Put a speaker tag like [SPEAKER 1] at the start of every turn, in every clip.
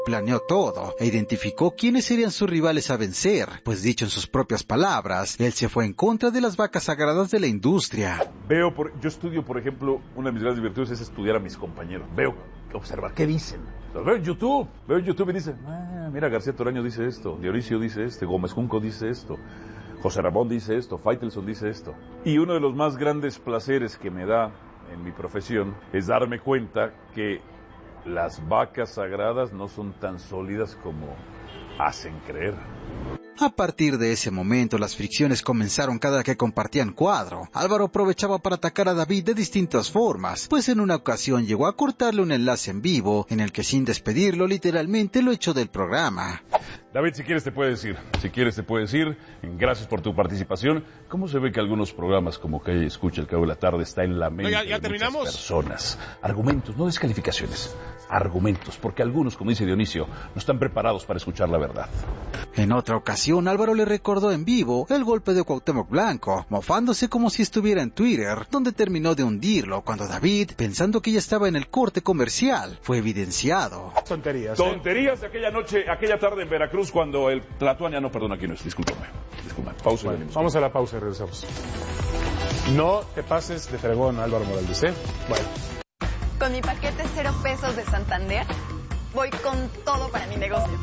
[SPEAKER 1] Planeó todo e identificó quiénes serían sus rivales a vencer, pues dicho en sus propias palabras, él se fue en contra de las vacas sagradas de la industria.
[SPEAKER 2] Yo estudio, por ejemplo, una de mis grandes virtudes es estudiar a mis compañeros. Observar qué dicen. Los veo en YouTube y dicen, mira, García Toraño dice esto, Dionisio dice Gómez Junco dice esto, José Ramón dice esto, Faitelson dice esto. Y uno de los más grandes placeres que me da en mi profesión es darme cuenta que las vacas sagradas no son tan sólidas como hacen creer.
[SPEAKER 1] A partir de ese momento, las fricciones comenzaron cada que compartían cuadro. Álvaro aprovechaba para atacar a David de distintas formas, pues en una ocasión llegó a cortarle un enlace en vivo, en el que sin despedirlo, literalmente lo echó del programa.
[SPEAKER 2] David, si quieres te puede decir, gracias por tu participación. ¿Cómo se ve que algunos programas como que escucha el Cabo de la Tarde está en la mente
[SPEAKER 3] ¿Ya
[SPEAKER 2] de
[SPEAKER 3] terminamos?
[SPEAKER 2] muchas personas? Argumentos, no descalificaciones, argumentos, porque algunos, como dice Dionisio, no están preparados para escuchar la verdad.
[SPEAKER 1] En otra ocasión, Álvaro le recordó en vivo el golpe de Cuauhtémoc Blanco, mofándose como si estuviera en Twitter, donde terminó de hundirlo cuando David, pensando que ya estaba en el corte comercial, fue evidenciado.
[SPEAKER 3] Tonterías
[SPEAKER 2] de aquella tarde en Veracruz cuando el Tlatuania, aquí no es, discúlpame, pausa.
[SPEAKER 3] Bueno, vamos a la pausa y regresamos. No te pases de fregón, Álvaro Morales, ¿eh? Bueno.
[SPEAKER 4] Con mi paquete 0 pesos de Santander, voy con todo para mi negocio.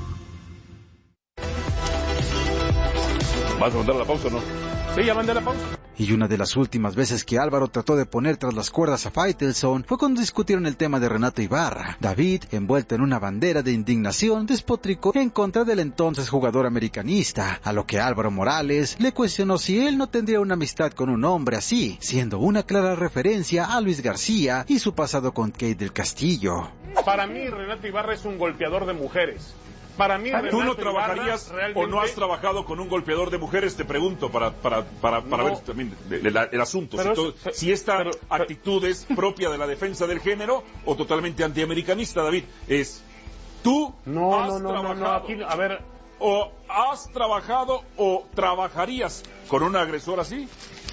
[SPEAKER 2] ¿Vas a mandar la pausa o no?
[SPEAKER 3] Sí, ya mandé la pausa.
[SPEAKER 1] Y una de las últimas veces que Álvaro trató de poner tras las cuerdas a Faitelson fue cuando discutieron el tema de Renato Ibarra. David, envuelto en una bandera de indignación, despotricó en contra del entonces jugador americanista, a lo que Álvaro Morales le cuestionó si él no tendría una amistad con un hombre así, siendo una clara referencia a Luis García y su pasado con Kate del Castillo.
[SPEAKER 3] Para mí, Renato Ibarra es un golpeador de mujeres. Para mí,
[SPEAKER 2] ¿Tú no trabajarías realmente... o no has trabajado con un golpeador de mujeres? Te pregunto, para no. Ver también el asunto. Si esta actitud es propia de la defensa del género o totalmente antiamericanista, David. ¿Tú
[SPEAKER 3] aquí, a ver...
[SPEAKER 2] ¿O has trabajado o trabajarías con un agresor así?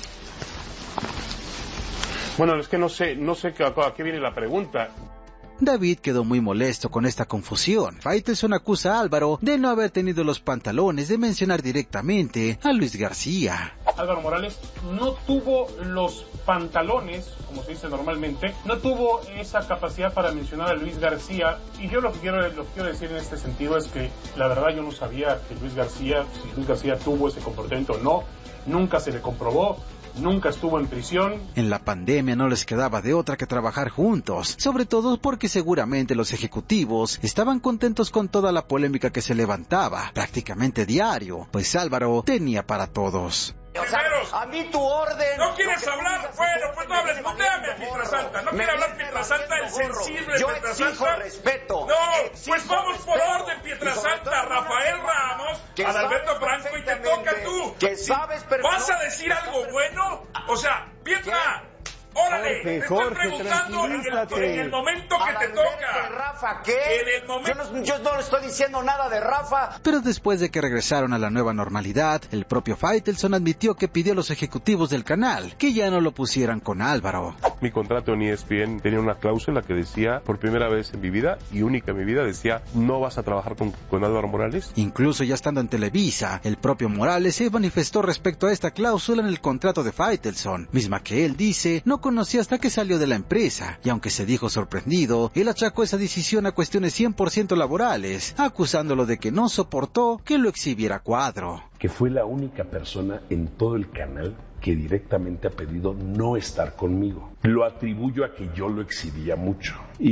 [SPEAKER 3] Bueno, es que no sé a qué viene la pregunta.
[SPEAKER 1] David quedó muy molesto con esta confusión. Faitelson acusa a Álvaro de no haber tenido los pantalones de mencionar directamente a Luis García.
[SPEAKER 3] Álvaro Morales no tuvo los pantalones, como se dice normalmente, no tuvo esa capacidad para mencionar a Luis García, y yo lo que quiero decir en este sentido es que la verdad yo no sabía que si Luis García tuvo ese comportamiento o no, nunca se le comprobó. Nunca estuvo en prisión.
[SPEAKER 1] En la pandemia no les quedaba de otra que trabajar juntos, sobre todo porque seguramente los ejecutivos estaban contentos con toda la polémica que se levantaba, prácticamente diario, pues Álvaro tenía para todos.
[SPEAKER 5] O sea, a mí tu orden...
[SPEAKER 2] ¿No quieres hablar? Bueno, pues no hables, muteame a Pietrasanta. ¿No quiere hablar Pietrasanta, el sensible
[SPEAKER 5] Yo
[SPEAKER 2] Pietrasanta?
[SPEAKER 5] exijo respeto.
[SPEAKER 2] No, pues vamos por orden, Pietrasanta. Rafael Ramos, Adalberto Franco, y te toca tú.
[SPEAKER 5] Que sabes
[SPEAKER 2] ¿Vas a decir algo bueno? O sea, Pietra... ¡Órale! Te estoy preguntando en el momento que te toca.
[SPEAKER 5] Rafa, ¿qué?
[SPEAKER 2] En el momento...
[SPEAKER 5] Yo no le estoy diciendo nada de Rafa.
[SPEAKER 1] Pero después de que regresaron a la nueva normalidad, el propio Faitelson admitió que pidió a los ejecutivos del canal que ya no lo pusieran con Álvaro.
[SPEAKER 6] Mi contrato en ESPN tenía una cláusula que decía, por primera vez en mi vida y única en mi vida, decía, no vas a trabajar con Álvaro Morales.
[SPEAKER 1] Incluso ya estando en Televisa, el propio Morales se manifestó respecto a esta cláusula en el contrato de Faitelson, misma que él dice no conoció hasta que salió de la empresa, y aunque se dijo sorprendido, él achacó esa decisión a cuestiones 100% laborales, acusándolo de que no soportó que lo exhibiera Cuadro.
[SPEAKER 7] Que fue la única persona en todo el canal que directamente ha pedido no estar conmigo. Lo atribuyo a que yo lo exhibía mucho.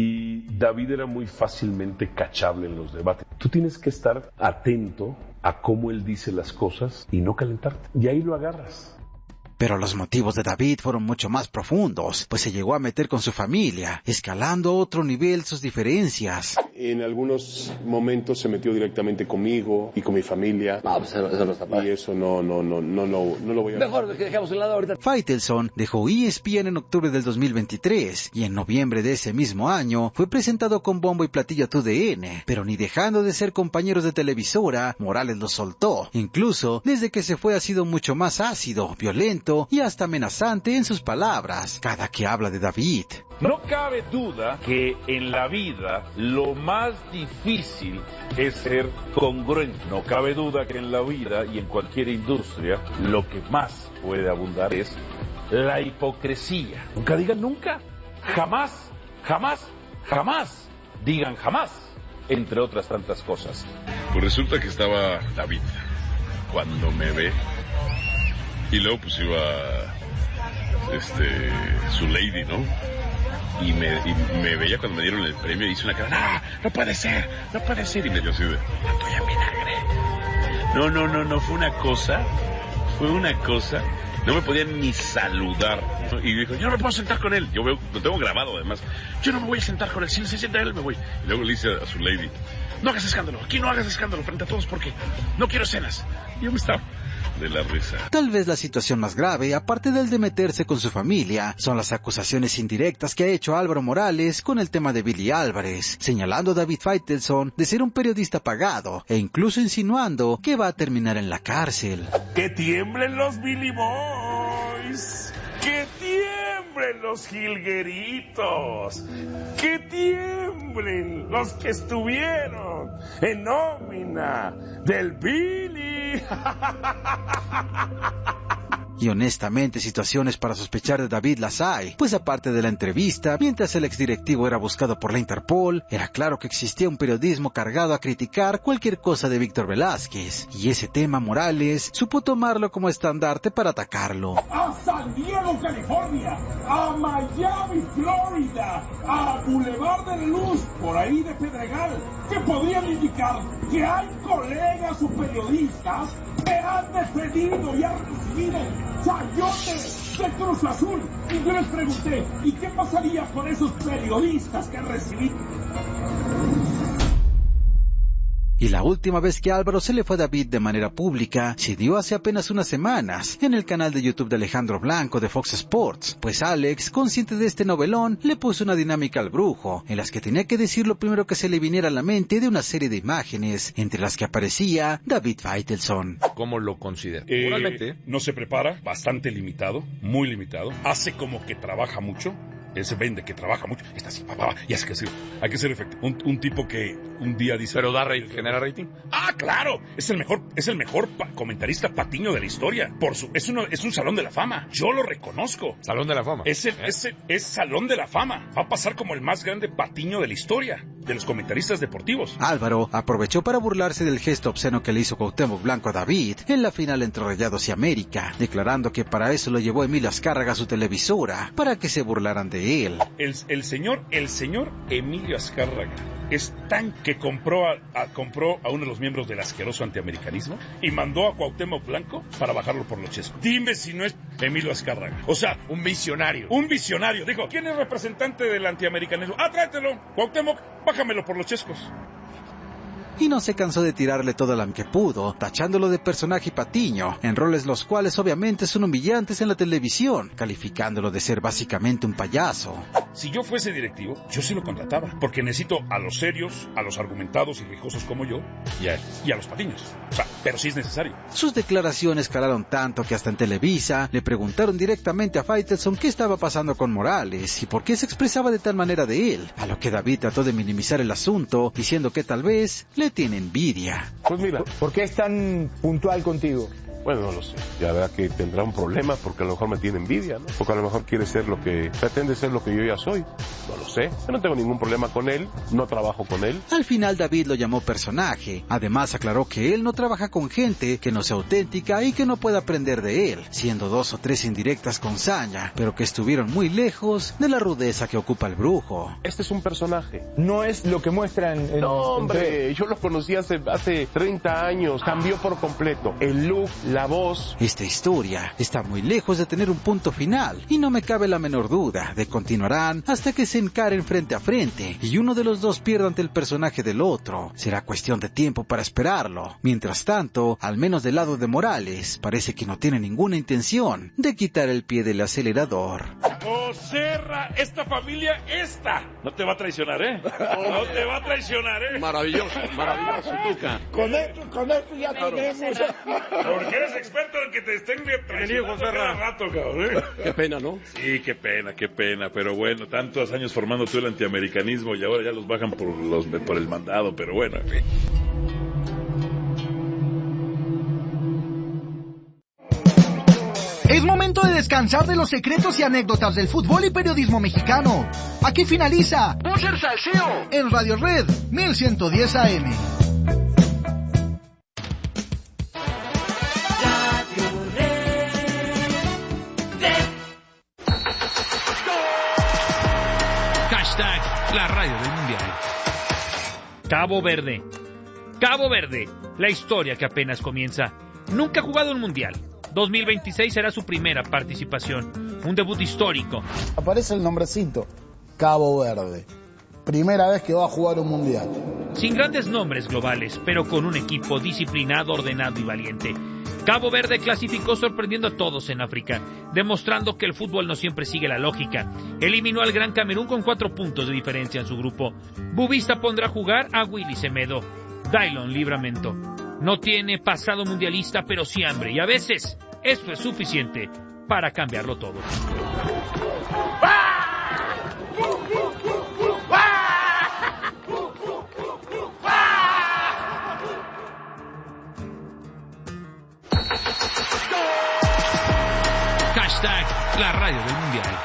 [SPEAKER 7] Y David era muy fácilmente cachable en los debates. Tú tienes que estar atento a cómo él dice las cosas y no calentarte. Y ahí lo agarras.
[SPEAKER 1] Pero los motivos de David fueron mucho más profundos, pues se llegó a meter con su familia, escalando a otro nivel sus diferencias.
[SPEAKER 6] En algunos momentos se metió directamente conmigo y con mi familia.
[SPEAKER 5] No, pues eso no está padre.
[SPEAKER 6] Y eso no lo voy a...
[SPEAKER 5] Mejor que dejemos un lado ahorita.
[SPEAKER 1] Faitelson dejó ESPN en octubre del 2023 y en noviembre de ese mismo año fue presentado con bombo y platillo a TUDN, pero ni dejando de ser compañeros de televisora, Morales lo soltó. Incluso, desde que se fue ha sido mucho más ácido, violento violento y hasta amenazante en sus palabras cada que habla de David.
[SPEAKER 2] No cabe duda que en la vida lo más difícil es ser congruente. No cabe duda que en la vida y en cualquier industria lo que más puede abundar es la hipocresía. Nunca digan nunca. Jamás, jamás, jamás digan jamás, entre otras tantas cosas.
[SPEAKER 8] Pues resulta que estaba David cuando me ve y luego pues iba su lady, ¿no? Y me veía cuando me dieron el premio y hice una cara, no puede ser, y me dio así de, estoy a vinagre. No, fue una cosa, no me podían ni saludar, ¿no? Y dijo, yo no me puedo sentar con él, lo tengo grabado además, yo no me voy a sentar con él, si no se sienta él me voy. Y luego le dice a su lady, no hagas escándalo, aquí no hagas escándalo frente a todos porque no quiero escenas. Y yo me estaba de la risa.
[SPEAKER 1] Tal vez la situación más grave, aparte del de meterse con su familia, son las acusaciones indirectas que ha hecho Álvaro Morales con el tema de Billy Álvarez, señalando a David Faitelson de ser un periodista pagado e incluso insinuando que va a terminar en la cárcel.
[SPEAKER 7] ¡Que tiemblen los Billy Boys! ¡Que tiemblen los jilgueritos! ¡Que tiemblen los que estuvieron en nómina del Billy!
[SPEAKER 1] Y honestamente, situaciones para sospechar de David las hay, pues aparte de la entrevista, mientras el exdirectivo era buscado por la Interpol, era claro que existía un periodismo cargado a criticar cualquier cosa de Víctor Velázquez, y ese tema Morales supo tomarlo como estandarte para atacarlo.
[SPEAKER 9] A San Diego, California, a Miami, Florida, a Boulevard de la Luz, por ahí de Pedregal, que podrían indicar que hay colegas o periodistas que han defendido y han recibido chayotes de Cruz Azul. Y yo les pregunté, ¿y qué pasaría con esos periodistas que han recibido?
[SPEAKER 1] Y la última vez que Álvaro se le fue a David de manera pública se dio hace apenas unas semanas en el canal de YouTube de Alejandro Blanco de Fox Sports, pues Alex, consciente de este novelón, le puso una dinámica al brujo, en las que tenía que decir lo primero que se le viniera a la mente de una serie de imágenes, entre las que aparecía David Faitelson.
[SPEAKER 10] ¿Cómo lo considera?
[SPEAKER 7] Moralmente, no se prepara, bastante limitado, muy limitado, hace como que trabaja mucho. Él se vende que trabaja mucho, está así, y hace que hacer, hay que ser efectivo. Un tipo que un día dice...
[SPEAKER 10] ¿Pero da rating, genera rating?
[SPEAKER 7] ¡Ah, claro! Es el mejor comentarista patiño de la historia. Es un salón de la fama. Yo lo reconozco.
[SPEAKER 10] ¿Salón de la fama?
[SPEAKER 7] Es salón de la fama. Va a pasar como el más grande patiño de la historia de los comentaristas deportivos.
[SPEAKER 1] Álvaro aprovechó para burlarse del gesto obsceno que le hizo Cuauhtémoc Blanco a David en la final entre Rayados y América, declarando que para eso lo llevó Emilio Azcárraga a su televisora, para que se burlaran de él.
[SPEAKER 7] El señor Emilio Azcárraga es tan que compró a uno de los miembros del asqueroso antiamericanismo y mandó a Cuauhtémoc Blanco para bajarlo por los chescos. Dime si no es Emilio Azcárraga. O sea,
[SPEAKER 10] un visionario.
[SPEAKER 7] Un visionario. Dijo, ¿quién es representante del antiamericanismo? Tráetelo, Cuauhtémoc, bájamelo por los chescos.
[SPEAKER 1] Y no se cansó de tirarle todo lo que pudo, tachándolo de personaje patiño, en roles los cuales obviamente son humillantes en la televisión, calificándolo de ser básicamente un payaso.
[SPEAKER 7] Si yo fuese directivo, yo sí lo contrataba, porque necesito a los serios, a los argumentados y rijosos como yo, y a los patiños. O sea, pero sí es necesario.
[SPEAKER 1] Sus declaraciones calaron tanto que hasta en Televisa le preguntaron directamente a Faitelson qué estaba pasando con Morales y por qué se expresaba de tal manera de él, a lo que David trató de minimizar el asunto, diciendo que tal vez le tiene envidia.
[SPEAKER 6] Pues mira,
[SPEAKER 5] ¿por qué es tan puntual contigo?
[SPEAKER 6] Bueno, no lo sé. Ya verá que tendrá un problema porque a lo mejor me tiene envidia, ¿no? Porque a lo mejor quiere ser pretende ser lo que yo ya soy. No lo sé. Yo no tengo ningún problema con él, no trabajo con él.
[SPEAKER 1] Al final David lo llamó personaje. Además aclaró que él no trabaja con gente que no sea auténtica y que no pueda aprender de él, siendo 2 o 3 indirectas con saña, pero que estuvieron muy lejos de la rudeza que ocupa el brujo.
[SPEAKER 6] Este es un personaje.
[SPEAKER 5] No es lo que muestran en...
[SPEAKER 6] No, hombre, yo lo conocí hace 30 años. Cambió por completo. El look, la voz.
[SPEAKER 1] Esta historia está muy lejos de tener un punto final y no me cabe la menor duda de continuarán hasta que se encaren frente a frente y uno de los dos pierda ante el personaje del otro. Será cuestión de tiempo para esperarlo. Mientras tanto, al menos del lado de Morales, parece que no tiene ninguna intención de quitar el pie del acelerador.
[SPEAKER 7] ¡Oh, Serra! ¡Esta familia, no te va a traicionar, ¿eh? No te va a traicionar, ¿eh?
[SPEAKER 10] Maravilloso.
[SPEAKER 11] Maravilloso, Tuca.
[SPEAKER 9] Con esto ya tenemos.
[SPEAKER 2] Porque eres experto en que te estén traicionando cada rato, cabrón.
[SPEAKER 11] Qué pena, ¿no?
[SPEAKER 2] Sí, qué pena. Pero bueno, tantos años formando tú el antiamericanismo y ahora ya los bajan por el mandado, pero bueno, en fin.
[SPEAKER 12] Es momento de descansar de los secretos y anécdotas del fútbol y periodismo mexicano. Aquí finaliza Búcher Salseo en Radio Red 1110 AM.
[SPEAKER 13] Hashtag la radio del mundial. Cabo Verde, la historia que apenas comienza. Nunca ha jugado un mundial. 2026 será su primera participación, un debut histórico.
[SPEAKER 14] Aparece el nombrecito, Cabo Verde. Primera vez que va a jugar un mundial.
[SPEAKER 13] Sin grandes nombres globales, pero con un equipo disciplinado, ordenado y valiente. Cabo Verde clasificó sorprendiendo a todos en África, demostrando que el fútbol no siempre sigue la lógica. Eliminó al Gran Camerún con 4 puntos de diferencia en su grupo. Bubista pondrá a jugar a Willy Semedo. Daylon Livramento. No tiene pasado mundialista, pero sí hambre, y a veces esto es suficiente para cambiarlo todo. Hashtag la radio del mundial.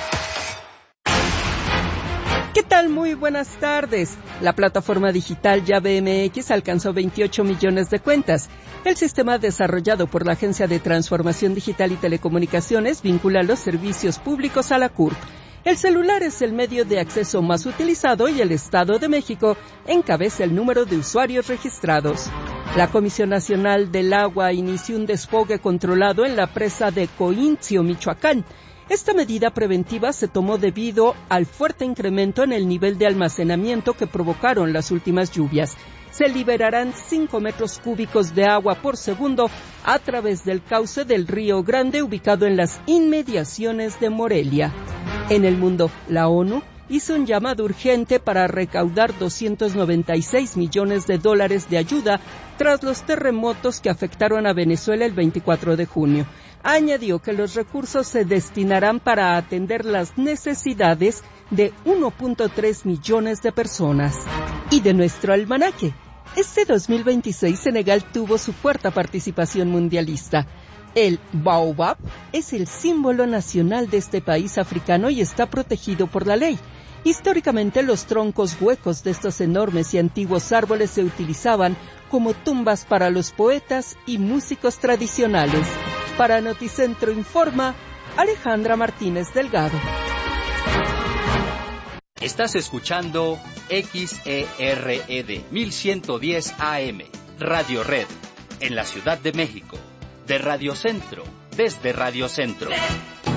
[SPEAKER 15] ¿Qué tal? Muy buenas tardes. La plataforma digital Llave MX alcanzó 28 millones de cuentas. El sistema desarrollado por la Agencia de Transformación Digital y Telecomunicaciones vincula los servicios públicos a la CURP. El celular es el medio de acceso más utilizado y el Estado de México encabeza el número de usuarios registrados. La Comisión Nacional del Agua inició un desfogue controlado en la presa de Coincio, Michoacán. Esta medida preventiva se tomó debido al fuerte incremento en el nivel de almacenamiento que provocaron las últimas lluvias. Se liberarán 5 metros cúbicos de agua por segundo a través del cauce del Río Grande, ubicado en las inmediaciones de Morelia. En el mundo, la ONU hizo un llamado urgente para recaudar $296 millones de ayuda tras los terremotos que afectaron a Venezuela el 24 de junio. Añadió que los recursos se destinarán para atender las necesidades de 1.3 millones de personas. Y de nuestro almanaque, este 2026 Senegal tuvo su cuarta participación mundialista. El baobab es el símbolo nacional de este país africano y está protegido por la ley. Históricamente, los troncos huecos de estos enormes y antiguos árboles se utilizaban como tumbas para los poetas y músicos tradicionales. Para Noticentro informa Alejandra Martínez Delgado.
[SPEAKER 16] Estás escuchando XERED 1110 AM, Radio Red, en la Ciudad de México. De Radio Centro, desde Radio Centro.